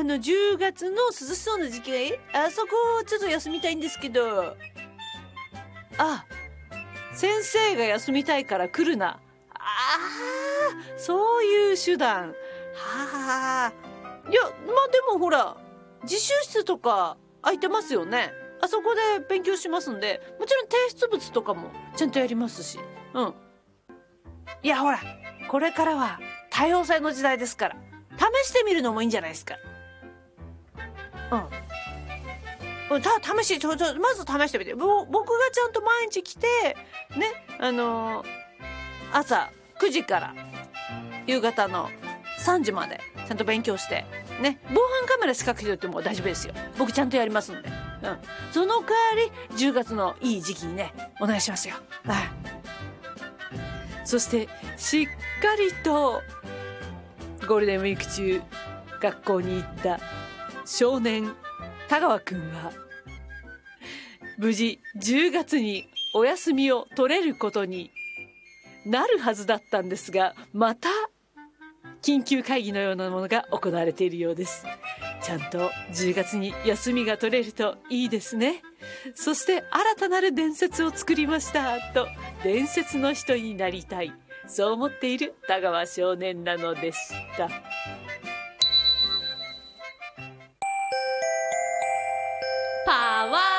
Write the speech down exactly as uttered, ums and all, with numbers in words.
あの、じゅうがつの涼しそうな時期、あそこちょっと休みたいんですけど、あ、先生が休みたいから来るな。ああ、そういう手段。はあ。いや、まあでもほら、自習室とか空いてますよね。あそこで勉強しますんで、もちろん提出物とかもちゃんとやりますし。うん。いやほら、これからは多様性の時代ですから、試してみるのもいいんじゃないですか。うん。た、試し、ちょ、ちょ、まず試してみて。ぼ、僕がちゃんと毎日来て、ね、あのー朝くじから夕方のさんじまでちゃんと勉強して、ね、防犯カメラ仕掛けておいても大丈夫ですよ。僕ちゃんとやりますんで。うん。その代わり、じゅうがつのいい時期にね、お願いしますよ。はい。そして、しっかりと、ゴールデンウィーク中、学校に行った少年、田川くんは、無事じゅうがつにお休みを取れることになるはずだったんですが、また緊急会議のようなものが行われているようです。ちゃんとじゅうがつに休みが取れるといいですね。そして新たなる伝説を作りましたと、伝説の人になりたい、そう思っている田川少年なのでした。パワー